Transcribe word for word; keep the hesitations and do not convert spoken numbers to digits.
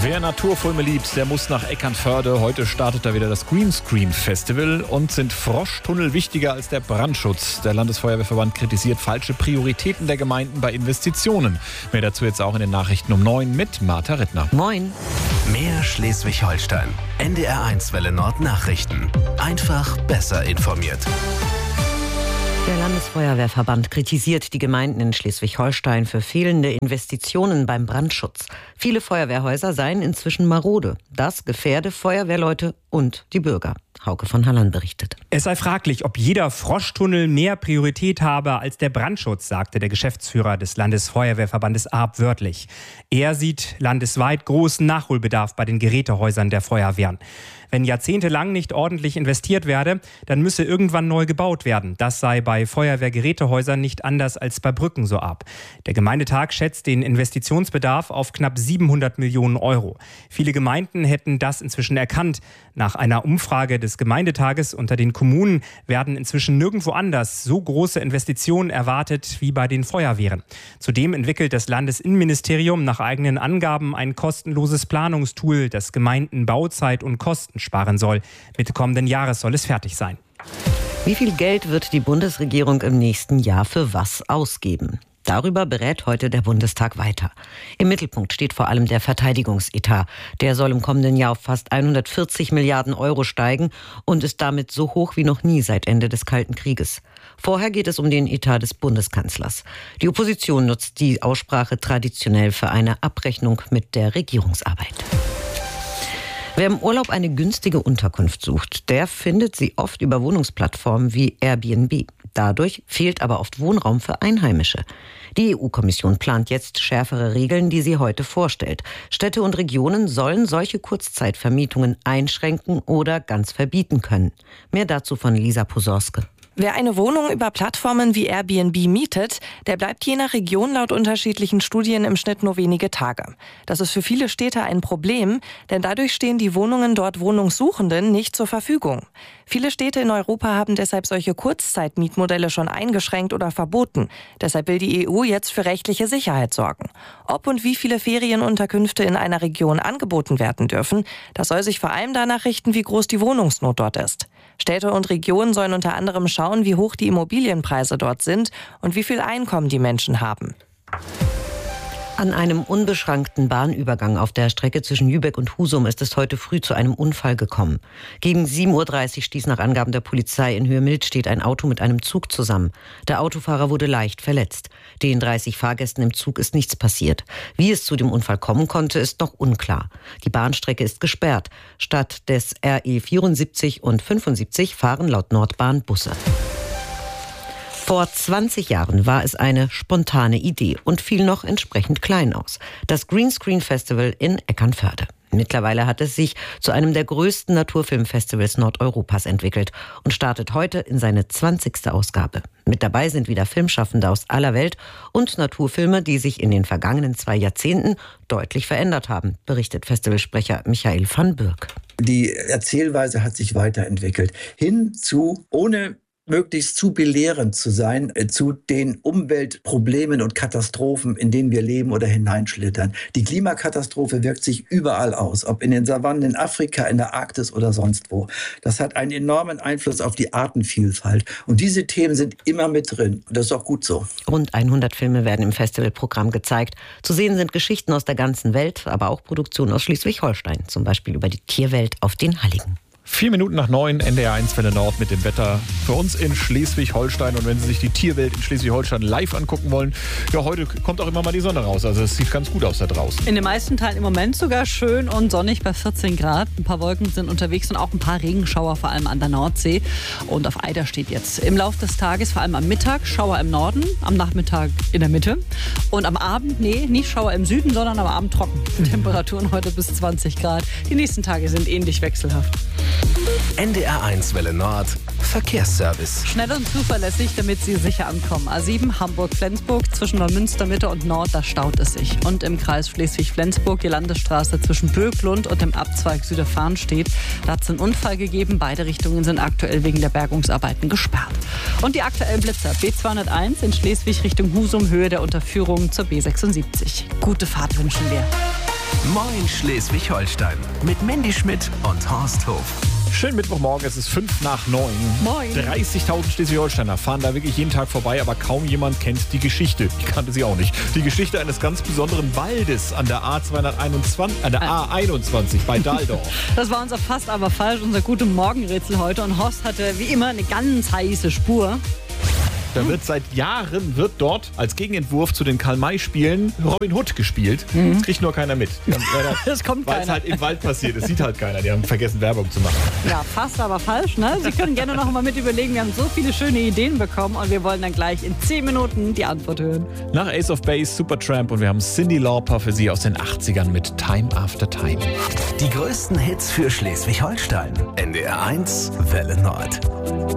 Wer Naturfilme liebt, der muss nach Eckernförde. Heute startet da wieder das Greenscreen Festival. Und sind Froschtunnel wichtiger als der Brandschutz? Der Landesfeuerwehrverband kritisiert falsche Prioritäten der Gemeinden bei Investitionen. Mehr dazu jetzt auch in den Nachrichten um neun mit Martha Rittner. Moin. Mehr Schleswig-Holstein. N D R eins Welle Nord Nachrichten. Einfach besser informiert. Der Landesfeuerwehrverband kritisiert die Gemeinden in Schleswig-Holstein für fehlende Investitionen beim Brandschutz. Viele Feuerwehrhäuser seien inzwischen marode. Das gefährde Feuerwehrleute und die Bürger. Hauke von Halland berichtet. Es sei fraglich, ob jeder Froschtunnel mehr Priorität habe als der Brandschutz, sagte der Geschäftsführer des Landesfeuerwehrverbandes A B wörtlich. Er sieht landesweit großen Nachholbedarf bei den Gerätehäusern der Feuerwehren. Wenn jahrzehntelang nicht ordentlich investiert werde, dann müsse irgendwann neu gebaut werden. Das sei bei Feuerwehrgerätehäusern nicht anders als bei Brücken so ab. Der Gemeindetag schätzt den Investitionsbedarf auf knapp siebenhundert Millionen Euro. Viele Gemeinden hätten das inzwischen erkannt. Nach einer Umfrage des Gemeindetages unter den Kommunen werden inzwischen nirgendwo anders so große Investitionen erwartet wie bei den Feuerwehren. Zudem entwickelt das Landesinnenministerium nach eigenen Angaben ein kostenloses Planungstool, das Gemeinden Bauzeit und Kosten sparen soll. Mitte kommenden Jahres soll es fertig sein. Wie viel Geld wird die Bundesregierung im nächsten Jahr für was ausgeben? Darüber berät heute der Bundestag weiter. Im Mittelpunkt steht vor allem der Verteidigungsetat. Der soll im kommenden Jahr auf fast hundertvierzig Milliarden Euro steigen und ist damit so hoch wie noch nie seit Ende des Kalten Krieges. Vorher geht es um den Etat des Bundeskanzlers. Die Opposition nutzt die Aussprache traditionell für eine Abrechnung mit der Regierungsarbeit. Wer im Urlaub eine günstige Unterkunft sucht, der findet sie oft über Wohnungsplattformen wie Airbnb. Dadurch fehlt aber oft Wohnraum für Einheimische. Die E U-Kommission plant jetzt schärfere Regeln, die sie heute vorstellt. Städte und Regionen sollen solche Kurzzeitvermietungen einschränken oder ganz verbieten können. Mehr dazu von Lisa Posorske. Wer eine Wohnung über Plattformen wie Airbnb mietet, der bleibt je nach Region laut unterschiedlichen Studien im Schnitt nur wenige Tage. Das ist für viele Städte ein Problem, denn dadurch stehen die Wohnungen dort Wohnungssuchenden nicht zur Verfügung. Viele Städte in Europa haben deshalb solche Kurzzeitmietmodelle schon eingeschränkt oder verboten. Deshalb will die E U jetzt für rechtliche Sicherheit sorgen. Ob und wie viele Ferienunterkünfte in einer Region angeboten werden dürfen, das soll sich vor allem danach richten, wie groß die Wohnungsnot dort ist. Städte und Regionen sollen unter anderem schauen, wie hoch die Immobilienpreise dort sind und wie viel Einkommen die Menschen haben. An einem unbeschrankten Bahnübergang auf der Strecke zwischen Lübeck und Husum ist es heute früh zu einem Unfall gekommen. Gegen sieben Uhr dreißig stieß nach Angaben der Polizei in Höhe-Mildstedt ein Auto mit einem Zug zusammen. Der Autofahrer wurde leicht verletzt. Den dreißig Fahrgästen im Zug ist nichts passiert. Wie es zu dem Unfall kommen konnte, ist noch unklar. Die Bahnstrecke ist gesperrt. Statt des R E vierundsiebzig und fünfundsiebzig fahren laut Nordbahn Busse. Vor zwanzig Jahren war es eine spontane Idee und fiel noch entsprechend klein aus. Das Greenscreen Festival in Eckernförde. Mittlerweile hat es sich zu einem der größten Naturfilmfestivals Nordeuropas entwickelt und startet heute in seine zwanzigste Ausgabe. Mit dabei sind wieder Filmschaffende aus aller Welt und Naturfilme, die sich in den vergangenen zwei Jahrzehnten deutlich verändert haben, berichtet Festivalsprecher Michael van Bürg. Die Erzählweise hat sich weiterentwickelt hin zu, ohne möglichst zu belehrend zu sein, äh, zu den Umweltproblemen und Katastrophen, in denen wir leben oder hineinschlittern. Die Klimakatastrophe wirkt sich überall aus, ob in den Savannen in Afrika, in der Arktis oder sonst wo. Das hat einen enormen Einfluss auf die Artenvielfalt. Und diese Themen sind immer mit drin. Und das ist auch gut so. Rund hundert Filme werden im Festivalprogramm gezeigt. Zu sehen sind Geschichten aus der ganzen Welt, aber auch Produktionen aus Schleswig-Holstein. Zum Beispiel über die Tierwelt auf den Halligen. Vier Minuten nach neun, N D R eins Welle Nord mit dem Wetter für uns in Schleswig-Holstein. Und wenn Sie sich die Tierwelt in Schleswig-Holstein live angucken wollen, ja, heute kommt auch immer mal die Sonne raus. Also es sieht ganz gut aus da draußen. In den meisten Teilen im Moment sogar schön und sonnig bei vierzehn Grad. Ein paar Wolken sind unterwegs und auch ein paar Regenschauer, vor allem an der Nordsee. Und auf Eider steht jetzt im Laufe des Tages, vor allem am Mittag, Schauer im Norden, am Nachmittag in der Mitte. Und am Abend, nee, nicht Schauer im Süden, sondern am Abend trocken. Temperaturen heute bis zwanzig Grad. Die nächsten Tage sind ähnlich wechselhaft. N D R eins Welle Nord Verkehrsservice. Schnell und zuverlässig, damit Sie sicher ankommen. A sieben Hamburg-Flensburg zwischen Neumünster Mitte und Nord, da staut es sich. Und im Kreis Schleswig-Flensburg die Landesstraße zwischen Böglund und dem Abzweig Süderfarnstedt. Da hat es einen Unfall gegeben. Beide Richtungen sind aktuell wegen der Bergungsarbeiten gesperrt. Und die aktuellen Blitzer. B zweihunderteins in Schleswig Richtung Husum, Höhe der Unterführung zur B sechsundsiebzig. Gute Fahrt wünschen wir. Moin Schleswig-Holstein mit Mandy Schmidt und Horst Hof. Schönen Mittwochmorgen, es ist fünf nach neun. Moin. dreißigtausend Schleswig-Holsteiner fahren da wirklich jeden Tag vorbei, aber kaum jemand kennt die Geschichte. Ich kannte sie auch nicht. Die Geschichte eines ganz besonderen Waldes an der A zweihunderteinundzwanzig, an der A einundzwanzig bei Dahldorf. Das war unser fast aber falsch, unser gute Morgenrätsel heute. Und Horst hatte wie immer eine ganz heiße Spur. Da wird seit Jahren wird dort als Gegenentwurf zu den Karl-May-Spielen Robin Hood gespielt. Mhm. Das kriegt nur keiner mit. Das kommt Weil es keiner. halt im Wald passiert. Das sieht halt keiner. Die haben vergessen, Werbung zu machen. Ja, fast aber falsch, ne? Sie können gerne noch mal mit überlegen. Wir haben so viele schöne Ideen bekommen und wir wollen dann gleich in zehn Minuten die Antwort hören. Nach Ace of Base, Supertramp und wir haben Cyndi Lauper für Sie aus den achtzigern mit Time After Time. Die größten Hits für Schleswig-Holstein. N D R eins Welle Nord.